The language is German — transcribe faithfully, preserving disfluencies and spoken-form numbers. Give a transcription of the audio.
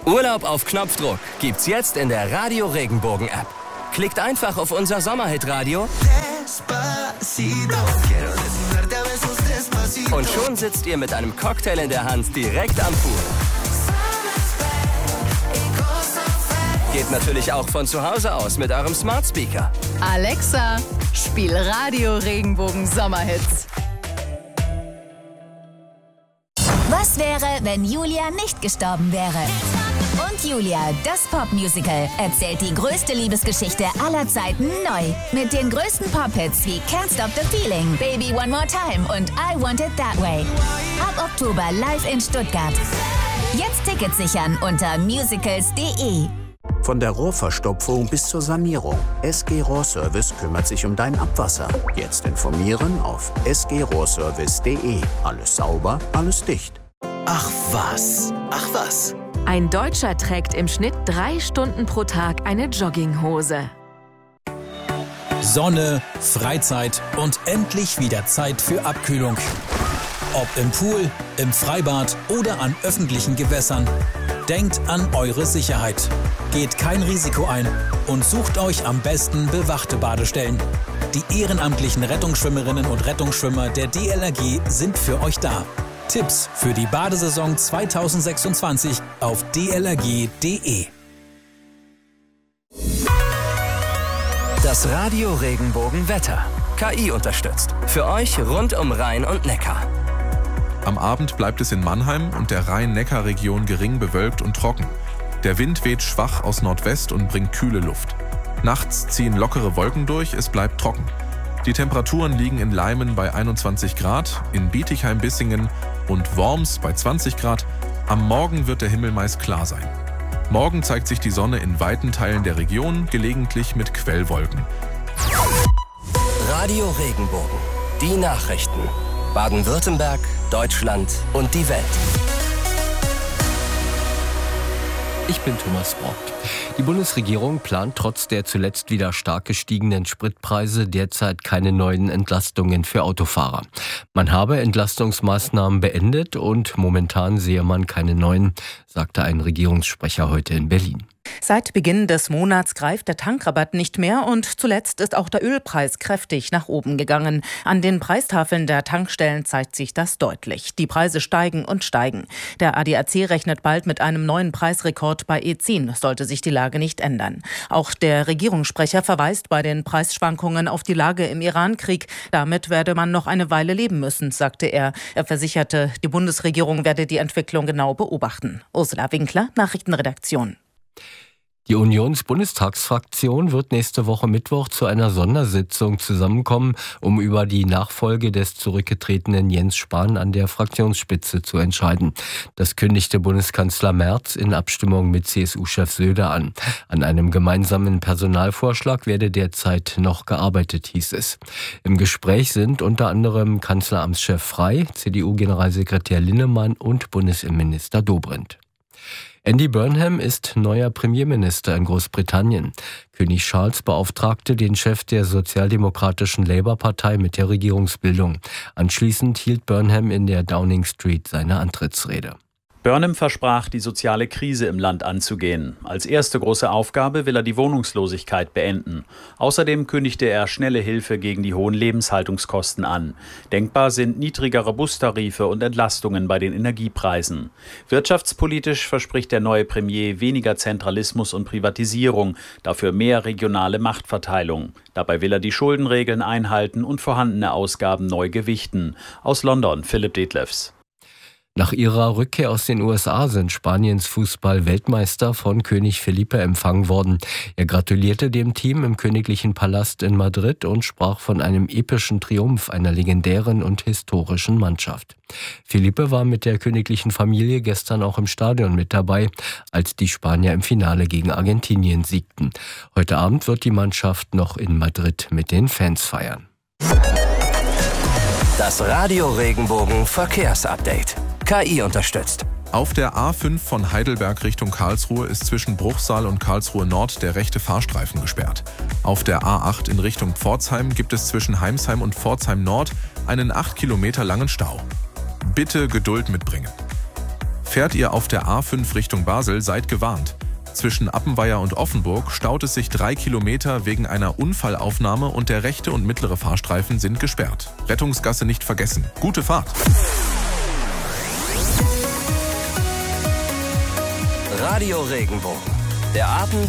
Urlaub auf Knopfdruck gibt's jetzt in der Radio Regenbogen App. Klickt einfach auf unser Sommerhit-Radio und schon sitzt ihr mit einem Cocktail in der Hand direkt am Pool. Geht natürlich auch von zu Hause aus mit eurem Smart Speaker. Alexa, spiel Radio Regenbogen Sommerhits. Was wäre, wenn Julia nicht gestorben wäre? Und Julia, das Popmusical, erzählt die größte Liebesgeschichte aller Zeiten neu. Mit den größten Pop-Hits wie Can't Stop the Feeling, Baby One More Time und I Want It That Way. Ab Oktober live in Stuttgart. Jetzt Tickets sichern unter musicals punkt de. Von der Rohrverstopfung bis zur Sanierung. S G Rohrservice kümmert sich um dein Abwasser. Jetzt informieren auf s g rohrservice punkt de. Alles sauber, alles dicht. Ach was, ach was. Ein Deutscher trägt im Schnitt drei Stunden pro Tag eine Jogginghose. Sonne, Freizeit und endlich wieder Zeit für Abkühlung. Ob im Pool, im Freibad oder an öffentlichen Gewässern. Denkt an eure Sicherheit. Geht kein Risiko ein und sucht euch am besten bewachte Badestellen. Die ehrenamtlichen Rettungsschwimmerinnen und Rettungsschwimmer der D L R G sind für euch da. Tipps für die Badesaison zweitausendsechsundzwanzig auf d l r g punkt de. Das Radio Regenbogen Wetter. K I unterstützt. Für euch rund um Rhein und Neckar. Am Abend bleibt es in Mannheim und der Rhein-Neckar-Region gering bewölkt und trocken. Der Wind weht schwach aus Nordwest und bringt kühle Luft. Nachts ziehen lockere Wolken durch, es bleibt trocken. Die Temperaturen liegen in Leimen bei einundzwanzig Grad, in Bietigheim-Bissingen und Worms bei zwanzig Grad. Am Morgen wird der Himmel meist klar sein. Morgen zeigt sich die Sonne in weiten Teilen der Region, gelegentlich mit Quellwolken. Radio Regenbogen. Die Nachrichten. Baden-Württemberg, Deutschland und die Welt. Ich bin Thomas Brock. Die Bundesregierung plant trotz der zuletzt wieder stark gestiegenen Spritpreise derzeit keine neuen Entlastungen für Autofahrer. Man habe Entlastungsmaßnahmen beendet und momentan sehe man keine neuen, sagte ein Regierungssprecher heute in Berlin. Seit Beginn des Monats greift der Tankrabatt nicht mehr und zuletzt ist auch der Ölpreis kräftig nach oben gegangen. An den Preistafeln der Tankstellen zeigt sich das deutlich. Die Preise steigen und steigen. Der A D A C rechnet bald mit einem neuen Preisrekord bei E zehn, sollte sich die Lage nicht ändern. Auch der Regierungssprecher verweist bei den Preisschwankungen auf die Lage im Iran-Krieg. Damit werde man noch eine Weile leben müssen, sagte er. Er versicherte, die Bundesregierung werde die Entwicklung genau beobachten. Ursula Winkler, Nachrichtenredaktion. Die Unionsbundestagsfraktion wird nächste Woche Mittwoch zu einer Sondersitzung zusammenkommen, um über die Nachfolge des zurückgetretenen Jens Spahn an der Fraktionsspitze zu entscheiden. Das kündigte Bundeskanzler Merz in Abstimmung mit C S U-Chef Söder an. An einem gemeinsamen Personalvorschlag werde derzeit noch gearbeitet, hieß es. Im Gespräch sind unter anderem Kanzleramtschef Frey, C D U-Generalsekretär Linnemann und Bundesinnenminister Dobrindt. Andy Burnham ist neuer Premierminister in Großbritannien. König Charles beauftragte den Chef der sozialdemokratischen Labour-Partei mit der Regierungsbildung. Anschließend hielt Burnham in der Downing Street seine Antrittsrede. Burnham versprach, die soziale Krise im Land anzugehen. Als erste große Aufgabe will er die Wohnungslosigkeit beenden. Außerdem kündigte er schnelle Hilfe gegen die hohen Lebenshaltungskosten an. Denkbar sind niedrigere Bustarife und Entlastungen bei den Energiepreisen. Wirtschaftspolitisch verspricht der neue Premier weniger Zentralismus und Privatisierung, dafür mehr regionale Machtverteilung. Dabei will er die Schuldenregeln einhalten und vorhandene Ausgaben neu gewichten. Aus London, Philipp Detlefs. Nach ihrer Rückkehr aus den U S A sind Spaniens Fußball-Weltmeister von König Felipe empfangen worden. Er gratulierte dem Team im Königlichen Palast in Madrid und sprach von einem epischen Triumph einer legendären und historischen Mannschaft. Felipe war mit der königlichen Familie gestern auch im Stadion mit dabei, als die Spanier im Finale gegen Argentinien siegten. Heute Abend wird die Mannschaft noch in Madrid mit den Fans feiern. Das Radio Regenbogen Verkehrsupdate. K I unterstützt. Auf der A fünf von Heidelberg Richtung Karlsruhe ist zwischen Bruchsal und Karlsruhe Nord der rechte Fahrstreifen gesperrt. Auf der A acht in Richtung Pforzheim gibt es zwischen Heimsheim und Pforzheim Nord einen acht Kilometer langen Stau. Bitte Geduld mitbringen. Fährt ihr auf der A fünf Richtung Basel, seid gewarnt. Zwischen Appenweier und Offenburg staut es sich drei Kilometer wegen einer Unfallaufnahme und der rechte und mittlere Fahrstreifen sind gesperrt. Rettungsgasse nicht vergessen. Gute Fahrt! Radio Regenbogen. Der Abend